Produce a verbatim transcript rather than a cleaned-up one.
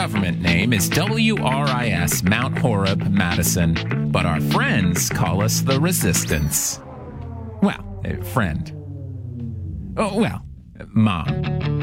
government name is W R I S Mount Horeb, Madison, but our friends call us the Resistance. Well, uh, friend. Oh, well, Mom.